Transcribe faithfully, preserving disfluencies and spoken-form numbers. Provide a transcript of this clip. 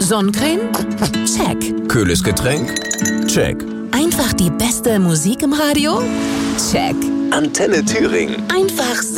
Sonnencreme? Check. Kühles Getränk? Check. Einfach die beste Musik im Radio? Check. Antenne Thüringen. Einfach